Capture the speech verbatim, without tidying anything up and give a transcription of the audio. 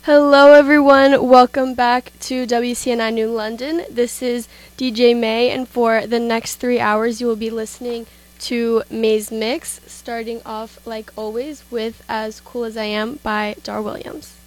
Hello, everyone. Welcome back to W C N I New London. This is D J May, and for the next three hours, you will be listening to May's Mix, starting off, like always, with As Cool as I Am by Dar Williams.